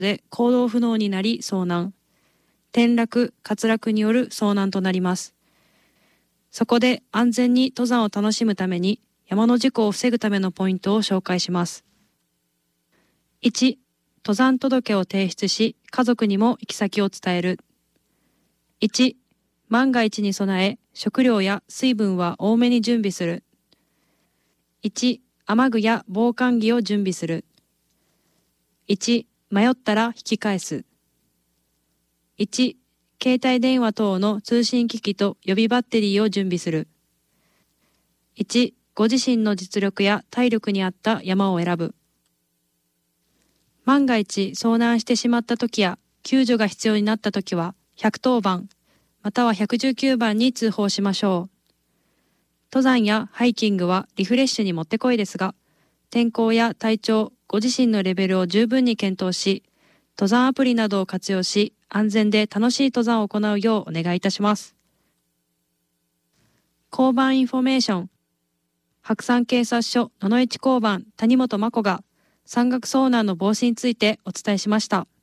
で行動不能になり遭難。転落、滑落による遭難となります。そこで安全に登山を楽しむために山の事故を防ぐためのポイントを紹介します。1、登山届を提出し、家族にも行き先を伝える。1、万が一に備え、食料や水分は多めに準備する。1、雨具や防寒着を準備する。1、迷ったら引き返す。1、携帯電話等の通信機器と予備バッテリーを準備する。1、ご自身の実力や体力に合った山を選ぶ。万が一遭難してしまった時や救助が必要になった時は110番または119番に通報しましょう。登山やハイキングはリフレッシュにもってこいですが、天候や体調、ご自身のレベルを十分に検討し、登山アプリなどを活用し、安全で楽しい登山を行うようお願いいたします。交番インフォメーション。白山警察署野々市交番谷本真子が山岳遭難の防止についてお伝えしました。